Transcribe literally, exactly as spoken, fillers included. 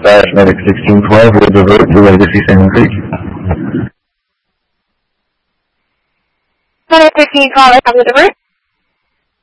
dispatch, medic sixteen twelve will divert to Legacy Salmon Creek. Medic sixteen twelve, have the divert.